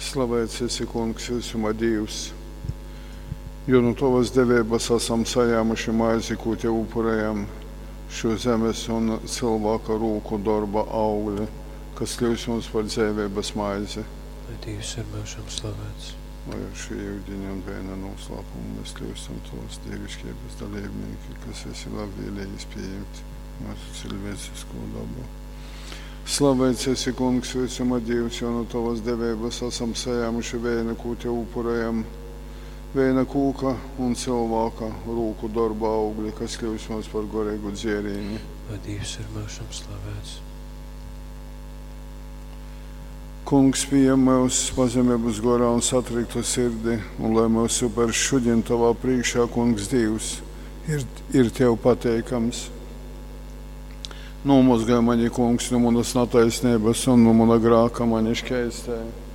Slavēts esi, Kungs, visuma Dievs, jo no Tavas devības esam sajāmuši maizi, ko Tev upurējam, šo zemes un cilvēka rūku darba augļi, kas kļūs mums par dzīvības maizi. Lai Dievs ir mūžam slavēts. Lai ar šī ievdiņa un vēna noslēpumu mēs kļūstam tos dievišķības dalībnieki, kas esi labvēlējis pieņemt mūsu cilvēcisko dabu. Slavēts esi, Kungs, visuma Dievs, jo no Tavas devības esam sajāmuši vēna, ko Tev upurējam, vēna kūka un cilvēka rūku darba augļi, kas kļūs mums par gorīgu dzērīni. Lai Dievs ir mūžam slavēts. Kungs, pieņem mūs pazemības gorā un satriktu sirdi, un lai mūsu par šodien Tavā priekšā, Kungs, Dievs, ir Tev pateikams. Nomazgāj mani, Kungs, no manas nataisnības un no mana grāka mani šķēstē.